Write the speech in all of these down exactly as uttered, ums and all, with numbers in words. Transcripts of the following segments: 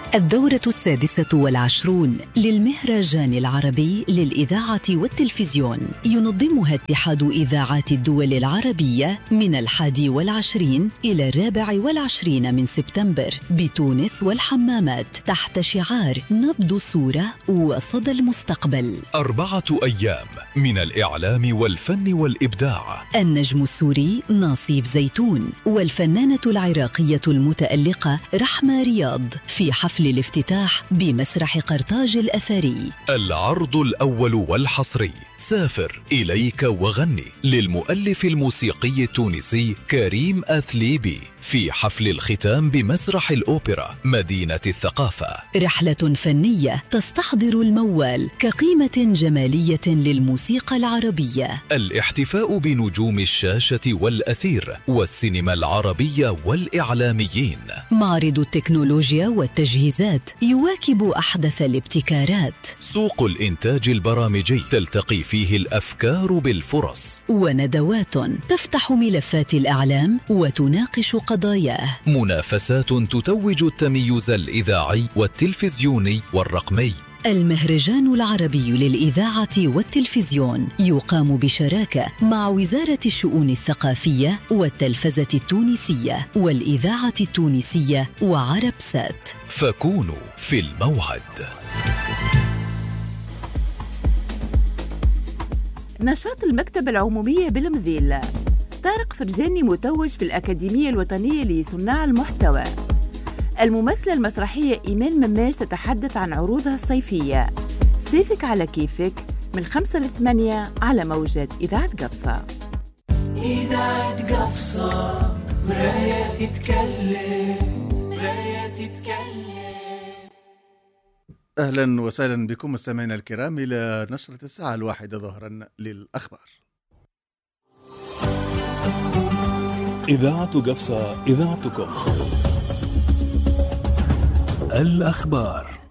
الدورة السادسة والعشرون للمهرجان العربي للإذاعة والتلفزيون ينظمها اتحاد إذاعات الدول العربية من الحادي والعشرين إلى الرابع والعشرين من سبتمبر بتونس والحمامات تحت شعار نبض الصورة وصدى المستقبل. أربعة أيام من الإعلام والفن والإبداع. النجم السوري ناصيف زيتون والفنانة العراقية المتألقة رحمة رياض في حفل الافتتاح بمسرح قرطاج الأثري. العرض الأول والحصري سافر إليك وغني للمؤلف الموسيقي التونسي كريم أثليبي في حفل الختام بمسرح الأوبرا مدينة الثقافة. رحلة فنية تستحضر الموال كقيمة جمالية للموسيقى العربية. الاحتفاء بنجوم الشاشة والأثير والسينما العربية والإعلاميين. معرض التكنولوجيا والتجهيزات يواكب أحدث الابتكارات. سوق الإنتاج البرامجي تلتقي فيه الأفكار بالفرص. وندوات تفتح ملفات الإعلام وتناقش قضاياه. منافسات تتوج التميز الإذاعي والتلفزيوني والرقمي. المهرجان العربي للإذاعة والتلفزيون يقام بشراكة مع وزارة الشؤون الثقافية والتلفزة التونسية والإذاعة التونسية وعرب سات. فكونوا في الموعد. نشاط المكتبة العمومية بالمذيل. طارق فرجاني متوج في الأكاديمية الوطنية لصناع المحتوى. الممثلة المسرحية إيمان مماش تتحدث عن عروضها الصيفية. صيفك على كيفك من خمسة لثمانية على موجة إذاعة قفصة. إذاعة قفصة مراية تتكلم مراية تتكلم. أهلا وسهلا بكم مستمعينا الكرام إلى نشرة الساعة الواحدة ظهرا للأخبار. إذاعة قفصة إذاعتكم. الأخبار.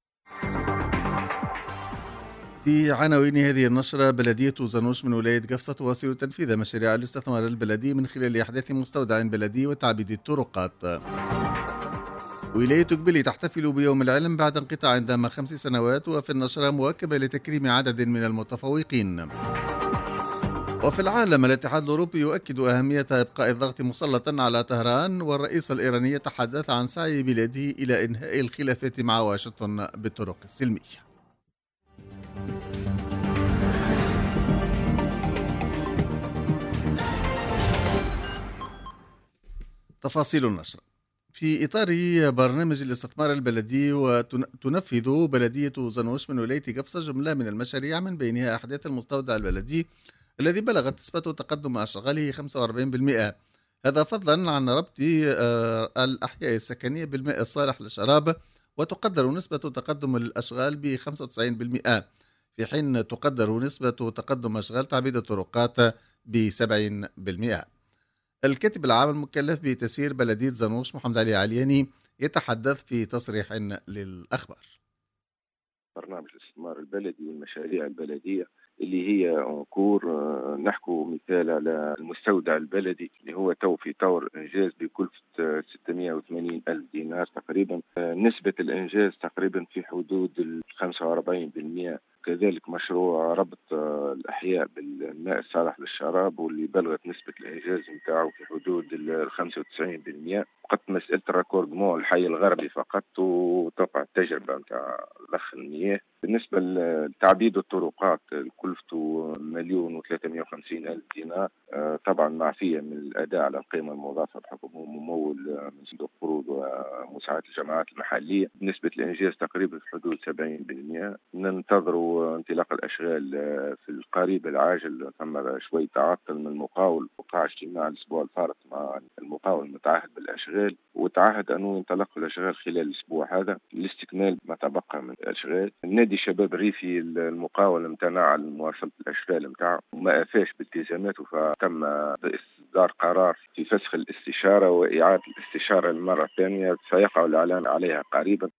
في عناوين هذه النشرة: بلدية زنوش من ولاية قفصة تواصل تنفيذ مشاريع الاستثمار البلدي من خلال إحداث مستودع بلدي وتعبيد الطرقات. ولاية قبلي تحتفل بيوم العلم بعد انقطاع دام خمس سنوات، وفي النشرة مواكبة لتكريم عدد من المتفوقين. وفي العالم، الاتحاد الأوروبي يؤكد أهمية إبقاء الضغط مسلطا على طهران، والرئيس الإيراني يتحدث عن سعي بلاده إلى إنهاء الخلافات مع واشنطن بالطرق السلمية. تفاصيل النشر. في إطار برنامج الاستثمار البلدي، وتنفذ بلدية زنوش من ولاية قفصة جملة من المشاريع، من بينها إحداث المستودع البلدي الذي بلغت نسبة تقدم أشغاله خمسة وأربعين بالمئة، هذا فضلا عن ربط الأحياء السكنية بالماء الصالح للشراب، وتقدر نسبة تقدم الأشغال ب خمسة وتسعين بالمئة، في حين تقدر نسبة تقدم أشغال تعبيد الطرقات ب سبعين بالمئة. الكاتب العام المكلف بتسيير بلدية زنوش محمد علي علياني يتحدث في تصريح للأخبار. برنامج الاستثمار البلدي والمشاريع البلدية اللي هي انكور، نحكو مثال على المستودع البلدي اللي هو تو في طور إنجاز بكلفة ستمائة وثمانين ألف دينار تقريبا. نسبة الإنجاز تقريبا في حدود ال خمسة وأربعين بالمئة. كذلك مشروع ربط الأحياء بالماء الصالح للشراب واللي بلغت نسبة الإنجاز متاعه في حدود ال خمسة وتسعين بالمئة. فقط مسألة الراكوردمون الحي الغربي فقط، وتوقع التجربة متاع ضخ المياه. بالنسبة لتعبيد الطرقات كلفته مليون وثلاثمائة وخمسين ألف دينار، طبعا معفية من الأداء على القيمة المضافة بحكم ممول من صندوق قروض ومساعدة الجماعات المحلية. بالنسبة للإنجاز تقريبا في حدود سبعين بالمئة. ننتظر انطلاق الأشغال في القريب العاجل. ثم شوي تعطل من المقاول، وقع اجتماع الأسبوع الفارط مع المقاول المتعهد بالأشغال، وتعهد أنه ينطلق الأشغال خلال الأسبوع هذا لاستكمال ما تبقى من الأشغال. نادي الشباب الريفي المقاول امتنع عن مواصلة الأشغال متاعه وما أفاش بالتزاماته، فتم إصدار قرار في فسخ الاستشارة وإعادة الاستشارة للمرة الثانية، سيقع الإعلان عليها قريبا.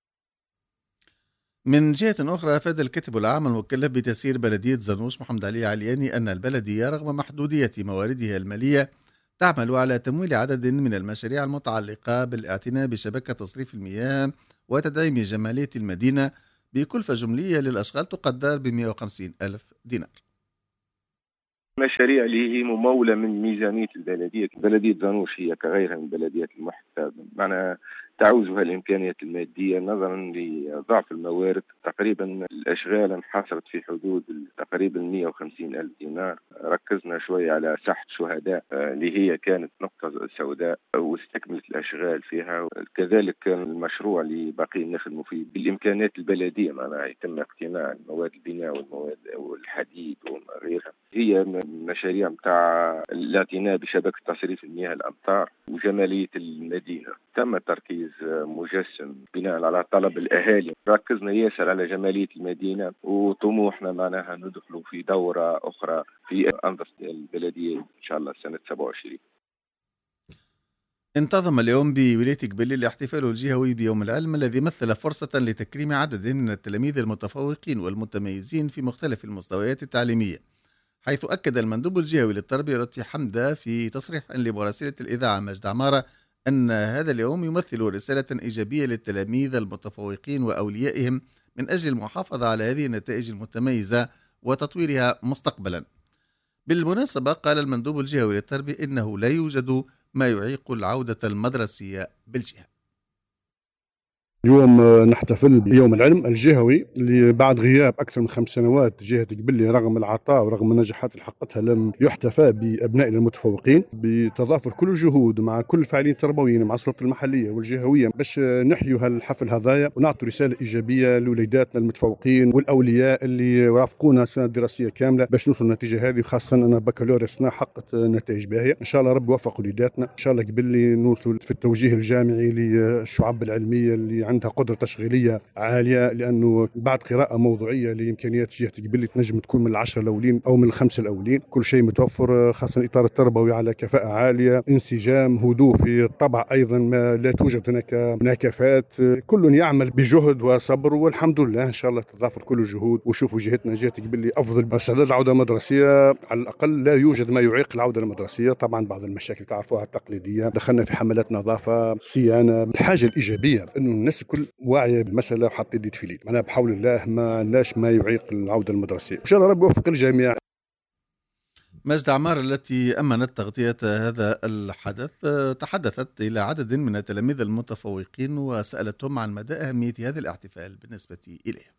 من جهة أخرى، أفاد الكاتب العام المكلف بتسيير بلدية زنوش محمد علي علياني أن البلدية رغم محدودية مواردها المالية تعمل على تمويل عدد من المشاريع المتعلقة بالاعتناء بشبكة تصريف المياه وتدعيم جمالية المدينة بكلفة جملية للأشغال تقدر ب مئة وخمسين ألف دينار. مشاريع اللي هي ممولة من ميزانية البلدية. بلدية زانوش هي كغيرها من بلديات المحيط معنا تعوزها الإمكانيات المادية نظرا لضعف الموارد. تقريبا الأشغال انحصرت في حدود تقريبا مئة وخمسين ألف دينار. ركزنا شوي على ساحة شهداء اللي هي كانت نقطة سوداء واستكملت الأشغال فيها. كذلك كان المشروع اللي باقي نخدموا فيه بالإمكانيات البلدية معنا يتم اقتناء مواد البناء والمواد والحديد وغيرها. هي مشاريع متاع الاعتناء بشبكة تصريف المياه الأمطار وجمالية المدينة. تم تركيز مجسم بناء على طلب الأهالي. ركزنا ياسر على جمالية المدينة وطموحنا معناها ندخل في دورة أخرى في أنظمة البلدية إن شاء الله سنة سبعة وعشرين. انتظم اليوم بولاية قبلي الاحتفال الجهوي بيوم العلم الذي مثل فرصة لتكريم عدد من التلاميذ المتفوقين والمتميزين في مختلف المستويات التعليمية، حيث أكد المندوب الجهوي للتربية لطفي حمدة في تصريح لمراسلة الإذاعة مجد عمارة أن هذا اليوم يمثل رسالة إيجابية للتلاميذ المتفوقين وأوليائهم من أجل المحافظة على هذه النتائج المتميزة وتطويرها مستقبلا. بالمناسبة قال المندوب الجهوي للتربية إنه لا يوجد ما يعيق العودة المدرسية بالجهة. اليوم نحتفل بيوم العلم الجهوي اللي بعد غياب أكثر من خمس سنوات جهة قبلي رغم العطاء ورغم النجاحات اللي حققتها لم يحتفى بأبنائنا المتفوقين بتضافر كل الجهود مع كل الفاعلين التربويين مع السلطة المحلية والجهوية باش نحيوا هالحفل هذايا ونعطوا رسالة إيجابية لوليداتنا المتفوقين والأولياء اللي رافقونا السنة الدراسية كاملة باش نوصل النتيجة هذه، وخاصة أن بكالوريوسنا حققت نتائج باهية. إن شاء الله رب يوفق وليداتنا، إن شاء الله قبلي نوصلوا في التوجيه الجامعي للشعب العلمية اللي عندها قدرة تشغيلية عالية، لأنه بعد قراءة موضوعية لإمكانيات جهة قبلي تنجم تكون من العشرة الأولين أو من الخمسة الأولين. كل شيء متوفر، خاصة الإطار التربوي على كفاءة عالية، انسجام، هدوء في الطبع، أيضا ما لا توجد هناك مناكفات، كل يعمل بجهد وصبر، والحمد لله إن شاء الله تضافر كل الجهود وشوفوا جهتنا جهة قبلي أفضل استعداد العودة المدرسية. على الأقل لا يوجد ما يعيق العودة المدرسية. طبعا بعض المشاكل تعرفوها التقليدية، دخلنا في حملات نظافة، صيانة. الحاجة الإيجابية أنه الناس كل واعية بالمسألة وحاطة يدي في اليد. أنا بحول الله ما لاش ما يعيق العودة المدرسية، إن شاء الله رب يوفق الجميع. مجد عمار التي أمنت تغطية هذا الحدث تحدثت إلى عدد من التلاميذ المتفوقين وسألتهم عن مدى أهمية هذا الاحتفال بالنسبة إليهم.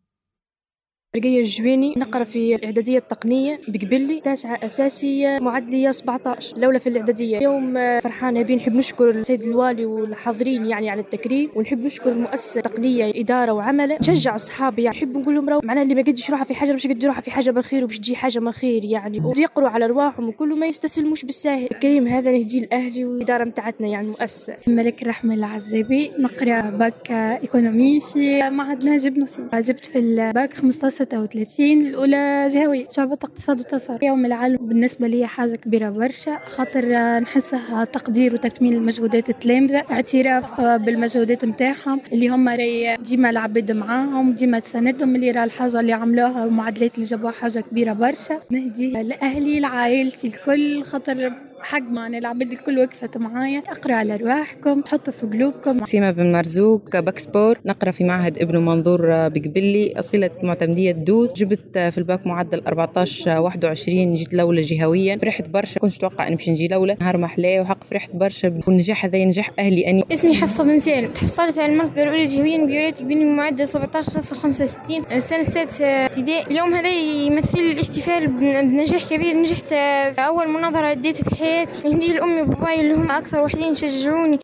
رقية الجويني، نقرأ في الإعدادية التقنية بقبلي، تاسعة أساسية معدلية سبعة عشر. الأولى في الإعدادية. يوم فرحانة بي، نحب نشكر السيد الوالي والحاضرين يعني على التكريم، ونحب نشكر المؤسسة التقنية إدارة وعمله. نشجع أصحابي يعني نحب نقول لهم معناها اللي ما قدش يروح في حاجة باش يقدر يروح في حاجة بخير وباش تجي حاجة ما خير يعني، ويقروا على أرواحهم وكل ما يستسلموش بالساهل. التكريم هذا نهدي الأهلي والإدارة متاعتنا يعني المؤسسة. ملك رحمة العزابي، نقرأ باك إيكونومي في معهد ناجب نصيب. جبت في الباك خمسة عشر ستة وثلاثين، الأولى جهوية شعبة اقتصاد وتسارع. يوم العلم بالنسبة لي حاجة كبيرة برشا، خاطر نحسها تقدير وتثمين المجهودات التلامذة، اعتراف بالمجهودات متاعهم اللي هم راي ديما العباد معاهم، ديما تساندهم اللي راه الحاجة اللي عملوها والمعادلات اللي جابوها حاجة كبيرة برشا. نهدي لأهلي لعائلتي الكل، خاطر حق معنا العباد الكل وقفت معايا. اقرأ على أرواحكم، حطوا في قلوبكم. سيما بن مرزوق، باكسبور، نقرأ في معهد ابن منظور بقبلي، أصيلة معتمدية دوز. جبت في الباك معدل أربعة عشر واحد وعشرين، جيت الأولى جهويا. فرحت برشا، كنت أتوقع أني باش نجي الأولى، نهار محلاه وحق فرحت برشا. والنجاح هذا نجاح أهلي. أني اسمي حفصة بن سالم، تحصلت على المرتبة الأولى جهويا بولاية قبلي معدل سبعة عشر خمسة وستين السنة السادسة ابتدائي. اليوم هذا يمثل الاحتفال بنجاح كبير. نجحت في أول مناظرة أديتها في حياتي. عندي الأم وباباي اللي هم أكثر وحدين شجعوني.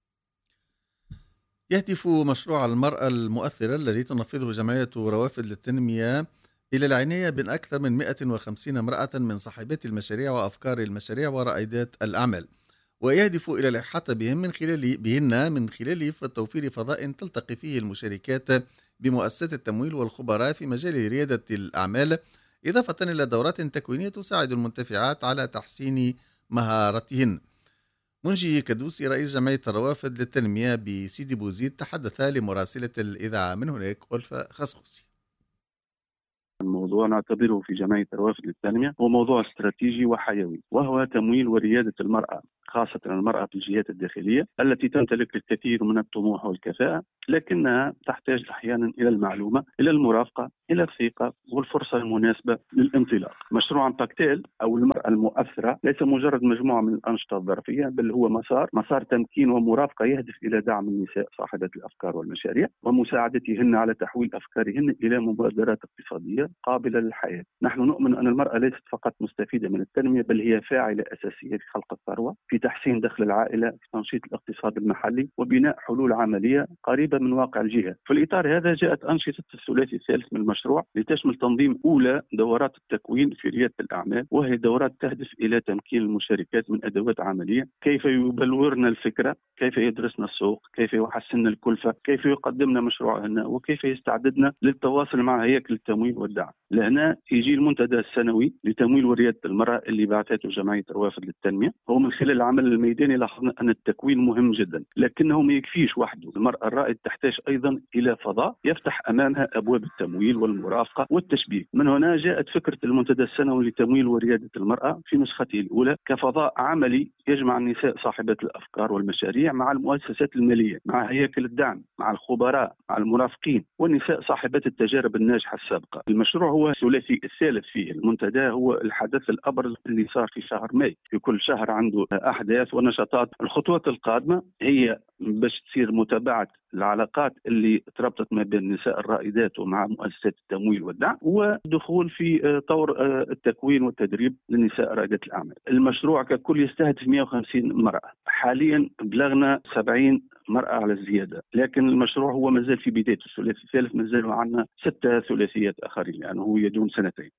يهدف مشروع المرأة المؤثرة الذي تنفذه جمعية روافد للتنمية إلى العناية بين أكثر من مئة وخمسين امرأة من صاحبات المشاريع وأفكار المشاريع ورائدات الأعمال، ويهدف إلى الإحاطة بهم من خلال بهن من خلال توفير فضاء تلتقي فيه المشاركات بمؤسسات التمويل والخبراء في مجال ريادة الأعمال، إضافة إلى دورات تكوينية تساعد المنتفعات على تحسين مهارتهن. منجي كدوسي رئيس جمعية الروافد للتنمية بسيدي بوزيد تحدث لمراسلة الإذاعة من هناك ألفة خصوصي. الموضوع نعتبره في جمعية روافد للتنمية هو موضوع استراتيجي وحيوي، وهو تمويل وريادة المرأة، خاصة المرأة في الجهات الداخلية التي تمتلك الكثير من الطموح والكفاءة، لكنها تحتاج أحيانا إلى المعلومة، إلى المرافقة، إلى الثقة والفرصة المناسبة للانطلاق. مشروع باكتيل أو المرأة المؤثرة ليس مجرد مجموعة من الأنشطة الظرفية، بل هو مسار مسار تمكين ومرافقة يهدف إلى دعم النساء صاحبات الأفكار والمشاريع ومساعدتهن على تحويل أفكارهن إلى مبادرات اقتصادية قابلة للحياة. نحن نؤمن أن المرأة ليست فقط مستفيدة من التنمية، بل هي فاعلة أساسية في خلق الثروة، في تحسين دخل العائلة، في تنشيط الاقتصاد المحلي وبناء حلول عملية قريبة من واقع الجهة. في الإطار هذا جاءت أنشطة الثلاثي الثالث من المشروع لتشمل تنظيم أولى دورات التكوين في ريادة الأعمال، وهي دورات تهدف إلى تمكين المشاركات من أدوات عملية، كيف يبلورن الفكرة، كيف يدرسن السوق، كيف يحسن الكلفة، كيف يقدمن مشروعهن، وكيف يستعددن للتواصل مع هياكل التمويل والدعم. لهنا يجي المنتدى السنوي لتمويل وريادة المرأة اللي بعثته جمعية روافد للتنمية. هو من خلال العمل الميداني لاحظنا أن التكوين مهم جدا، لكنه ما يكفيش وحده. المرأة الرائد تحتاج أيضا إلى فضاء يفتح أمامها أبواب التمويل والمرافقة والتشبيك. من هنا جاءت فكرة المنتدى السنوي لتمويل وريادة المرأة في نسخته الأولى كفضاء عملي يجمع النساء صاحبات الأفكار والمشاريع مع المؤسسات المالية، مع هياكل الدعم، مع الخبراء، مع المرافقين والنساء صاحبات التجارب الناجحة السابقة. المشروع هو الثلاثي الثالث فيه. المنتدى هو الحدث الأبرز اللي صار في شهر ماي، في كل شهر عنده أحداث ونشاطات. الخطوات القادمة هي باش تصير متابعة العلاقات اللي تربطت ما بين النساء الرائدات ومع مؤسسات التمويل والدعم، ودخول في طور التكوين والتدريب للنساء رائدات الأعمال. المشروع ككل يستهدف مئة وخمسين مرأة، حاليا بلغنا سبعين مرأة على الزيادة، لكن المشروع هو مازال في بداية الثلاثي الثالث، مازال عندنا ستة ثلاثيات آخرين، يعني هو يدوم سنتين.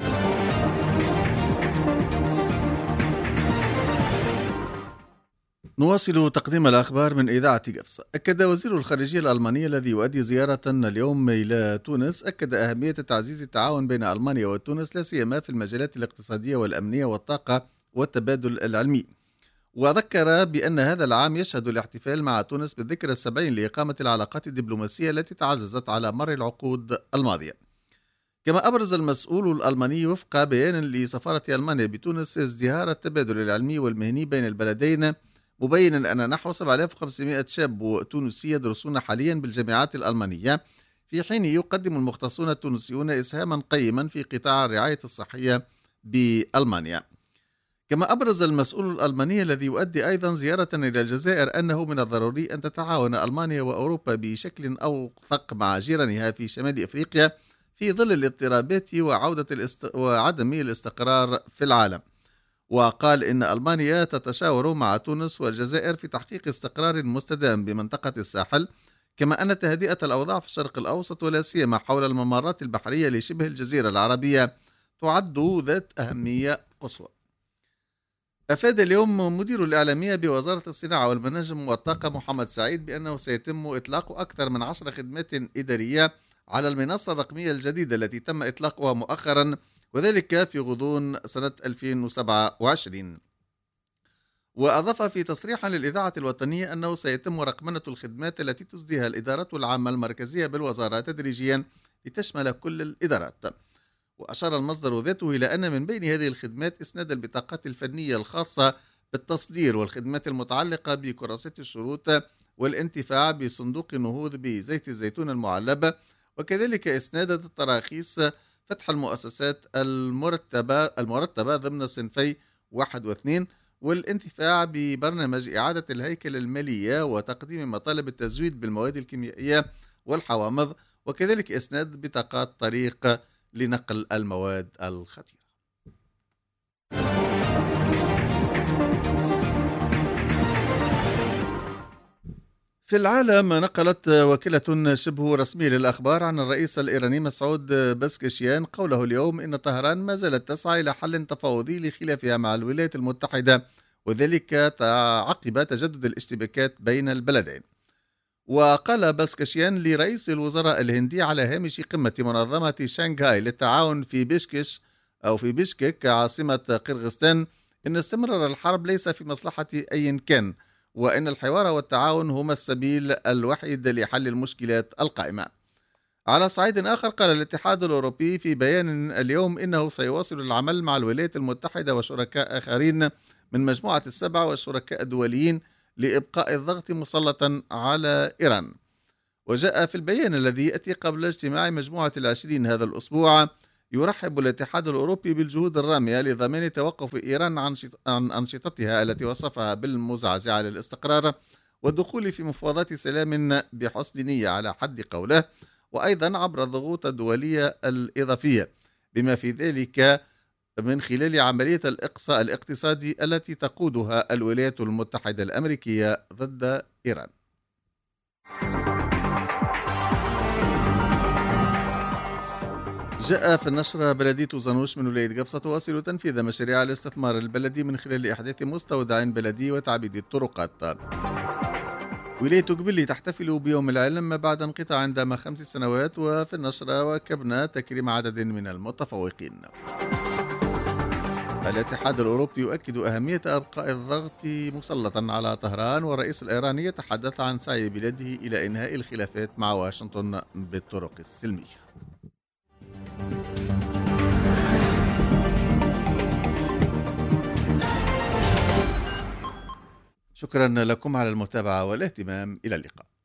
نواصل تقديم الأخبار من إذاعة قفصة. أكد وزير الخارجية الألماني الذي يؤدي زيارة اليوم إلى تونس أكد أهمية تعزيز التعاون بين ألمانيا وتونس، لا سيما في المجالات الاقتصادية والأمنية والطاقة والتبادل العلمي. وذكر بأن هذا العام يشهد الاحتفال مع تونس بالذكرى السبعين لإقامة العلاقات الدبلوماسية التي تعززت على مر العقود الماضية. كما أبرز المسؤول الألماني وفق بيان لسفارة ألمانيا بتونس ازدهار التبادل العلمي والمهني بين البلدين، مبينا أن نحو سبعة آلاف وخمسمائة شاب تونسي يدرسون حاليا بالجامعات الألمانية، في حين يقدم المختصون التونسيون إسهاما قيما في قطاع الرعاية الصحية بألمانيا. كما أبرز المسؤول الألماني الذي يؤدي أيضا زيارة إلى الجزائر أنه من الضروري أن تتعاون ألمانيا وأوروبا بشكل أوثق مع جيرانها في شمال إفريقيا في ظل الاضطرابات وعودة الاست... وعدم الاستقرار في العالم. وقال إن ألمانيا تتشاور مع تونس والجزائر في تحقيق استقرار مستدام بمنطقة الساحل، كما أن تهدئة الأوضاع في الشرق الأوسط ولا سيما حول الممرات البحرية لشبه الجزيرة العربية تعد ذات أهمية قصوى. أفاد اليوم مدير الإعلامية بوزارة الصناعة والمناجم والطاقة محمد سعيد بأنه سيتم إطلاق أكثر من عشر خدمات إدارية على المنصة الرقمية الجديدة التي تم إطلاقها مؤخرا، وذلك في غضون سنة ألفين وسبعة وعشرين. وأضاف في تصريح للإذاعة الوطنية أنه سيتم رقمنة الخدمات التي تسديها الإدارة العامة المركزية بالوزارة تدريجيا لتشمل كل الإدارات. وأشار المصدر ذاته إلى أن من بين هذه الخدمات إسناد البطاقات الفنية الخاصة بالتصدير والخدمات المتعلقة بكراسات الشروط والانتفاع بصندوق النهوض بزيت الزيتون المعلب، وكذلك إسناد التراخيص فتح المؤسسات المرتبة المرتبة ضمن صنفي واحد واثنين، والانتفاع ببرنامج إعادة الهيكل المالية وتقديم مطالب التزويد بالمواد الكيميائية والحوامض، وكذلك إسناد بطاقات طريق لنقل المواد الخطيرة. في العالم، نقلت وكالة شبه رسمية للأخبار عن الرئيس الإيراني مسعود بسكشيان قوله اليوم إن طهران ما زالت تسعى إلى حل تفاوضي لخلافها مع الولايات المتحدة، وذلك عقب تجدد الاشتباكات بين البلدين. وقال بسكشيان لرئيس الوزراء الهندي على هامش قمة منظمة شانغهاي للتعاون في بيشكش أو في بيشكك عاصمة قرغيزستان إن استمرار الحرب ليس في مصلحة أي كان، وإن الحوار والتعاون هما السبيل الوحيد لحل المشكلات القائمة. على صعيد آخر، قال الاتحاد الأوروبي في بيان اليوم إنه سيواصل العمل مع الولايات المتحدة وشركاء آخرين من مجموعة السبعة والشركاء الدوليين لإبقاء الضغط مسلطا على إيران. وجاء في البيان الذي يأتي قبل اجتماع مجموعة العشرين هذا الأسبوع، يرحب الاتحاد الأوروبي بالجهود الرامية لضمان توقف إيران عن أنشطتها التي وصفها بالمزعزعة للاستقرار والدخول في مفاوضات سلام بحسن نية على حد قوله، وأيضا عبر الضغوط الدولية الإضافية بما في ذلك من خلال عملية الإقصاء الاقتصادي التي تقودها الولايات المتحدة الأمريكية ضد إيران. جاء في النشرة بلدية زنوش من ولاية قفصة تواصل تنفيذ مشاريع الاستثمار البلدي من خلال إحداث مستودع بلدي وتعبيد الطرقات. ولاية قبلي تحتفل بيوم العلم بعد انقطاع دام خمس سنوات، وفي النشرة واكبنا تكريم عدد من المتفوقين. الاتحاد الأوروبي يؤكد أهمية إبقاء الضغط مسلطا على طهران، والرئيس الإيراني يتحدث عن سعي بلاده إلى إنهاء الخلافات مع واشنطن بالطرق السلمية. شكرا لكم على المتابعة والاهتمام، إلى اللقاء.